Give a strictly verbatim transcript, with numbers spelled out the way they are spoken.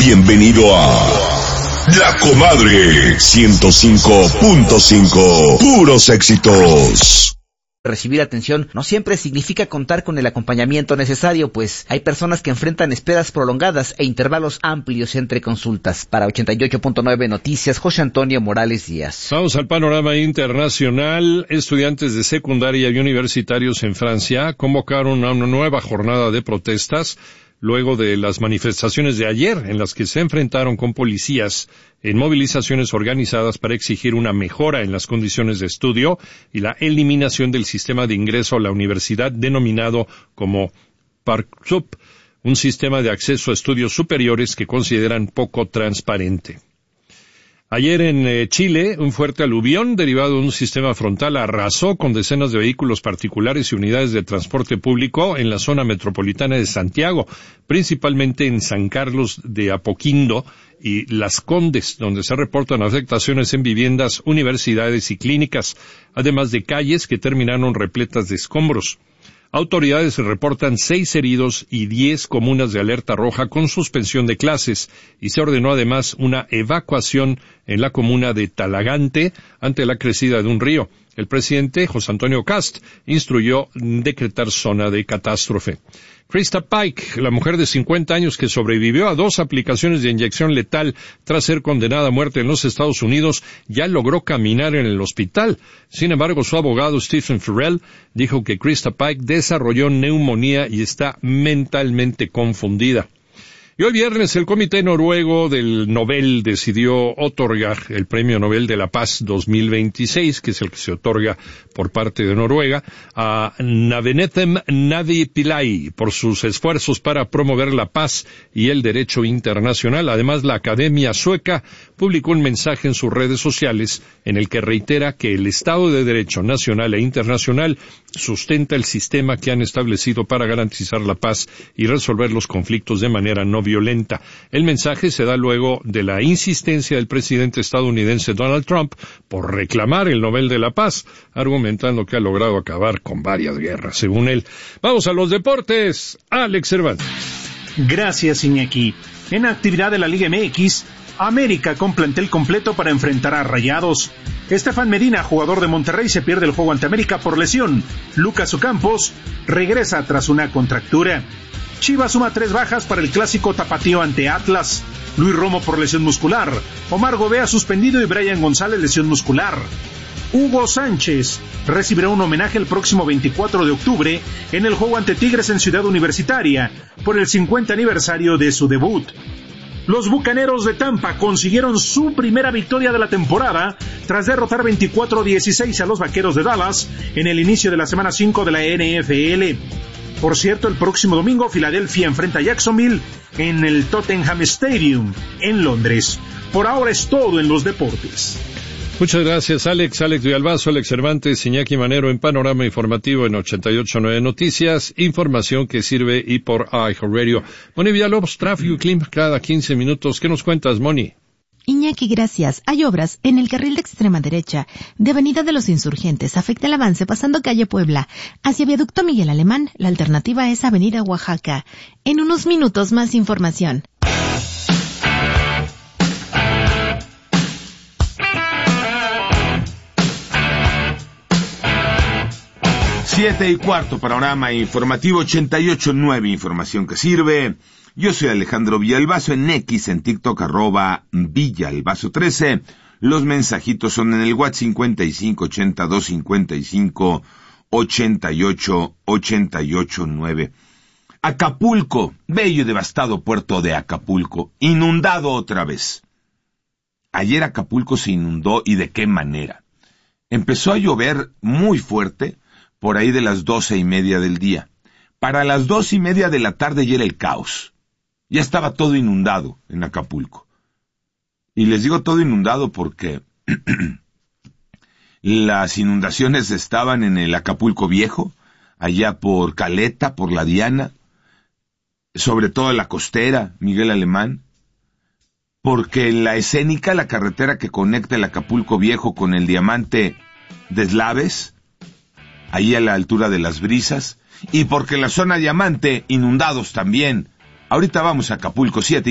Bienvenido a La Comadre ciento cinco punto cinco. Puros éxitos. Recibir atención no siempre significa contar con el acompañamiento necesario, pues hay personas que enfrentan esperas prolongadas e intervalos amplios entre consultas. Para ochenta y ocho punto nueve Noticias, José Antonio Morales Díaz. Vamos al panorama internacional. Estudiantes de secundaria y universitarios en Francia convocaron a una nueva jornada de protestas luego de las manifestaciones de ayer en las que se enfrentaron con policías en movilizaciones organizadas para exigir una mejora en las condiciones de estudio y la eliminación del sistema de ingreso a la universidad denominado como Parcoursup, un sistema de acceso a estudios superiores que consideran poco transparente. Ayer en eh, Chile, un fuerte aluvión derivado de un sistema frontal arrasó con decenas de vehículos particulares y unidades de transporte público en la zona metropolitana de Santiago, principalmente en San Carlos de Apoquindo y Las Condes, donde se reportan afectaciones en viviendas, universidades y clínicas, además de calles que terminaron repletas de escombros. Autoridades reportan seis heridos y diez comunas de alerta roja con suspensión de clases, y se ordenó además una evacuación en la comuna de Talagante ante la crecida de un río. El presidente, José Antonio Kast, instruyó decretar zona de catástrofe. Krista Pike, la mujer de cincuenta años que sobrevivió a dos aplicaciones de inyección letal tras ser condenada a muerte en los Estados Unidos, ya logró caminar en el hospital. Sin embargo, su abogado Stephen Farrell dijo que Krista Pike desarrolló neumonía y está mentalmente confundida. Y hoy viernes el Comité Noruego del Nobel decidió otorgar el Premio Nobel de la Paz dos mil veintiséis, que es el que se otorga por parte de Noruega, a Navenetem Navi Pillay por sus esfuerzos para promover la paz y el derecho internacional. Además, la Academia Sueca publicó un mensaje en sus redes sociales en el que reitera que el Estado de Derecho nacional e internacional sustenta el sistema que han establecido para garantizar la paz y resolver los conflictos de manera no violenta. El mensaje se da luego de la insistencia del presidente estadounidense Donald Trump por reclamar el Nobel de la Paz, argumentando que ha logrado acabar con varias guerras, según él. Vamos a los deportes. Alex Cervantes. Gracias, Iñaki. En actividad de la Liga M X, América con plantel completo para enfrentar a Rayados. Estefan Medina, jugador de Monterrey, se pierde el juego ante América por lesión. Lucas Ocampos regresa tras una contractura. Chivas suma tres bajas para el clásico tapatío ante Atlas. Luis Romo por lesión muscular. Omar Gobea suspendido y Brian González lesión muscular. Hugo Sánchez recibirá un homenaje el próximo veinticuatro de octubre en el juego ante Tigres en Ciudad Universitaria por el cincuenta aniversario de su debut. Los Bucaneros de Tampa consiguieron su primera victoria de la temporada tras derrotar veinticuatro a dieciséis a los Vaqueros de Dallas en el inicio de la semana cinco de la N F L. Por cierto, el próximo domingo Filadelfia enfrenta a Jacksonville en el Tottenham Stadium en Londres. Por ahora es todo en los deportes. Muchas gracias, Alex. Alex Villalbazo, Alex Cervantes, Iñaki Manero en Panorama Informativo en ochenta y ocho punto nueve Noticias. Información que sirve y por iHeartRadio. Moni Villalobos, tráfico y clima cada quince minutos. ¿Qué nos cuentas, Moni? Iñaki, gracias. Hay obras en el carril de extrema derecha de Avenida de los Insurgentes. Afecta el avance pasando calle Puebla hacia Viaducto Miguel Alemán. La alternativa es Avenida Oaxaca. En unos minutos más información. Siete y cuarto, panorama informativo ochenta y ocho punto nueve, información que sirve. Yo soy Alejandro Villalbazo en X, en TikTok, arroba Villalbazo trece. Los mensajitos son en el WhatsApp cincuenta y cinco ochenta y dos cincuenta y cinco ochenta y ocho ochenta y ocho nueve. Acapulco, bello y devastado puerto de Acapulco, inundado otra vez. Ayer Acapulco se inundó, ¿y de qué manera? Empezó a llover muy fuerte por ahí de las doce y media del día. Para las dos y media de la tarde ya era el caos. Ya estaba todo inundado en Acapulco. Y les digo todo inundado porque las inundaciones estaban en el Acapulco Viejo, allá por Caleta, por la Diana, sobre todo en la costera, Miguel Alemán, porque en la escénica, la carretera que conecta el Acapulco Viejo con el Diamante de Eslaves, ahí a la altura de Las Brisas, y porque la zona Diamante, inundados también. Ahorita vamos a Acapulco, siete